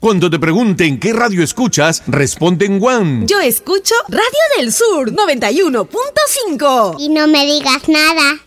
Cuando te pregunten qué radio escuchas, responde en One. Yo escucho Radio del Sur 91.5. Y no me digas nada.